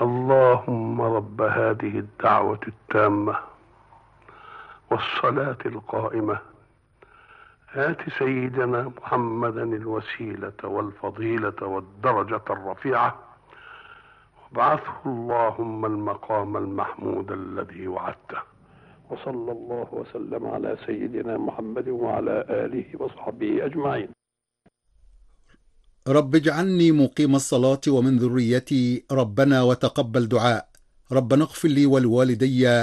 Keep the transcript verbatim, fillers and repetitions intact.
اللهم رب هذه الدعوة التامة والصلاة القائمة آت سيدنا محمدا الوسيلة والفضيلة والدرجة الرفيعة وابعثه اللهم المقام المحمود الذي وعدته. وصلى الله وسلم على سيدنا محمد وعلى آله وصحبه أجمعين. رب اجعلني مقيم الصلاة ومن ذريتي، ربنا وتقبل دعاء. ربنا اغفر لي ولوالدي